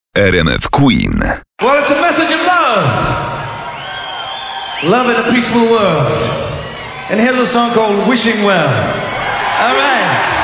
RMF Queen. Well, it's a message of love. Love in a peaceful world. And here's a song called Wishing Well. All right.